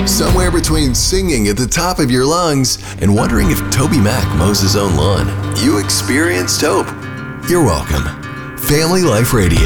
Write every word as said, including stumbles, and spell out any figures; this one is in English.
Somewhere between singing at the top of your lungs and wondering if Toby Mac mows his own lawn, you experienced hope. You're welcome. Family Life Radio.